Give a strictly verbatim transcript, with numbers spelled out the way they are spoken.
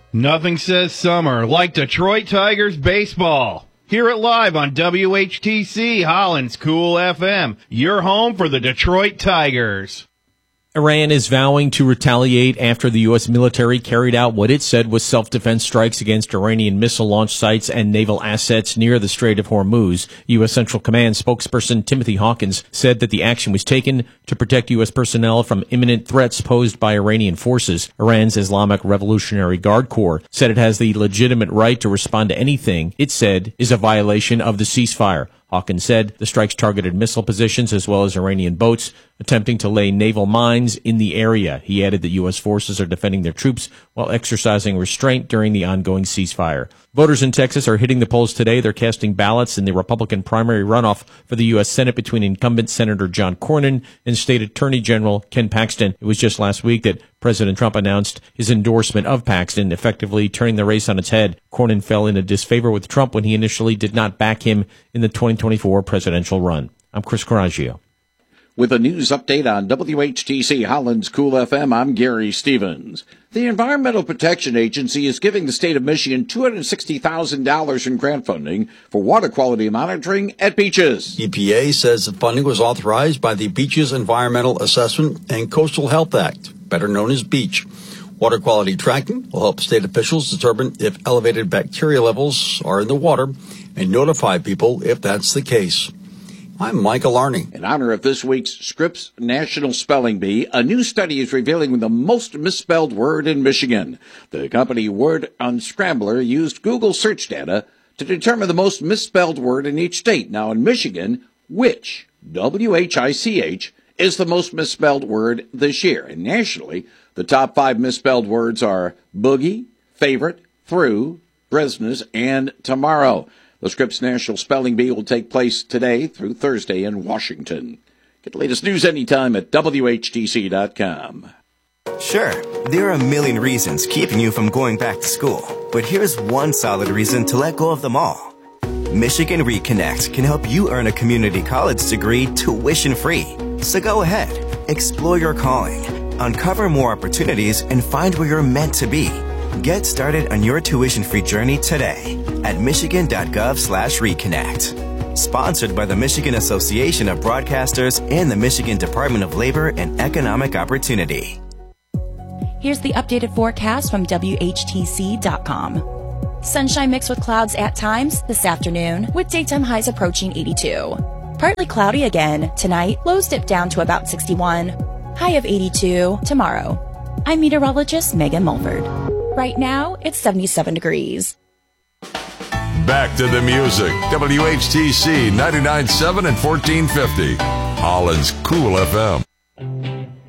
Nothing says summer like Detroit Tigers baseball. Hear it live on W H T C, Holland's Cool F M. Your home for the Detroit Tigers. Iran is vowing to retaliate after the U S military carried out what it said was self-defense strikes against Iranian missile launch sites and naval assets near the Strait of Hormuz. U S Central Command spokesperson Timothy Hawkins said that the action was taken to protect U S personnel from imminent threats posed by Iranian forces. Iran's Islamic Revolutionary Guard Corps said it has the legitimate right to respond to anything it said is a violation of the ceasefire. Hawkins said the strikes targeted missile positions as well as Iranian boats attempting to lay naval mines in the area. He added that U S forces are defending their troops while exercising restraint during the ongoing ceasefire. Voters in Texas are hitting the polls today. They're casting ballots in the Republican primary runoff for the U S Senate between incumbent Senator John Cornyn and State Attorney General Ken Paxton. It was just last week that President Trump announced his endorsement of Paxton, effectively turning the race on its head. Cornyn fell into disfavor with Trump when he initially did not back him in the twenty twenty-four presidential run. I'm Chris Coraggio. With a news update on W H T C Holland's Cool F M, I'm Gary Stevens. The Environmental Protection Agency is giving the state of Michigan two hundred sixty thousand dollars in grant funding for water quality monitoring at beaches. E P A says the funding was authorized by the Beaches Environmental Assessment and Coastal Health Act, better known as BEACH. Water quality tracking will help state officials determine if elevated bacteria levels are in the water and notify people if that's the case. I'm Michael Arney. In honor of this week's Scripps National Spelling Bee, a new study is revealing the most misspelled word in Michigan. The company Word Unscrambler used Google search data to determine the most misspelled word in each state. Now in Michigan, which, W H I C H, is the most misspelled word this year. And nationally, the top five misspelled words are boogie, favorite, through, business, and tomorrow. The Scripps National Spelling Bee will take place today through Thursday in Washington. Get the latest news anytime at W H T C dot com. Sure, there are a million reasons keeping you from going back to school, but here's one solid reason to let go of them all. Michigan Reconnect can help you earn a community college degree tuition-free. So go ahead, explore your calling, uncover more opportunities, and find where you're meant to be. Get started on your tuition-free journey today at michigan.gov slash reconnect. Sponsored by the Michigan Association of Broadcasters and the Michigan Department of Labor and Economic Opportunity. Here's the updated forecast from W H T C dot com. Sunshine mixed with clouds at times this afternoon, with daytime highs approaching eighty-two. Partly cloudy again tonight, lows dip down to about sixty-one. High of eighty-two tomorrow. I'm meteorologist Megan Mulford. Right now, it's seventy-seven degrees. Back to the music. W H T C ninety-nine point seven and fourteen fifty. Holland's Cool F M.